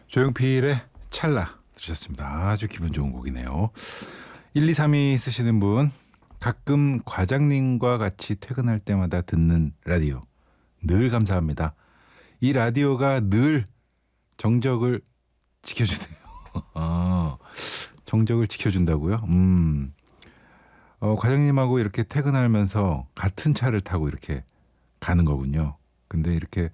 조용필의 찰나 들으셨습니다. 아주 기분 좋은 곡이네요. 1232 쓰시는 분, 가끔 과장님과 같이 퇴근할 때마다 듣는 라디오 늘 감사합니다. 이 라디오가 늘 정적을 지켜주네요. 정적을 지켜준다고요? 과장님하고 이렇게 퇴근하면서 같은 차를 타고 이렇게 가는 거군요. 근데 이렇게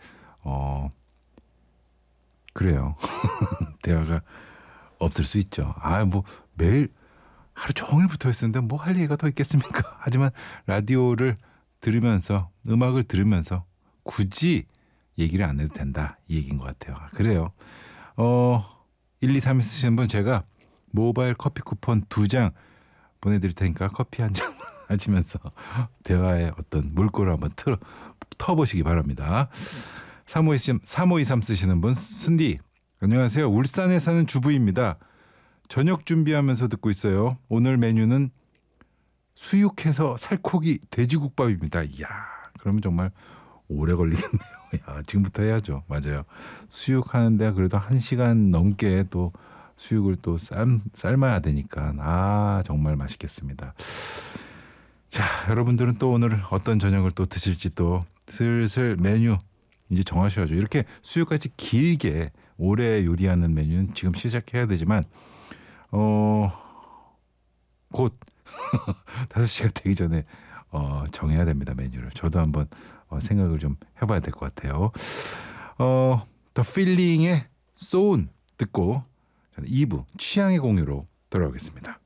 그래요. 대화가 없을 수 있죠. 뭐 매일 하루 종일 붙어 있었는데 뭐 할 얘기가 더 있겠습니까? 하지만 라디오를 들으면서, 음악을 들으면서 굳이 얘기를 안 해도 된다, 이 얘기인 것 같아요. 그래요. 1232 쓰시는 분, 제가 모바일 커피 쿠폰 2장 보내드릴 테니까 커피 한 잔 하시면서 대화의 어떤 물꼬를 한번 터보시기 바랍니다. 3523 쓰시는 분, 순디 안녕하세요. 울산에 사는 주부입니다. 저녁 준비하면서 듣고 있어요. 오늘 메뉴는 수육해서 살코기 돼지국밥입니다. 이야, 그러면 정말 오래 걸리겠네요. 야, 지금부터 해야죠. 맞아요. 수육하는데 그래도 1시간 넘게 또 수육을 또 삶아야 되니까 정말 맛있겠습니다. 자, 여러분들은 또 오늘 어떤 저녁을 또 드실지 또 슬슬 메뉴 이제 정하셔야죠. 이렇게 수육같이 길게 오래 요리하는 메뉴는 지금 시작해야 되지만 곧 5시가 되기 전에 정해야 됩니다. 메뉴를. 저도 한번 생각을 좀 해봐야 될 것 같아요. 더 필링의 소운 듣고 저는 2부 취향의 공유로 돌아오겠습니다.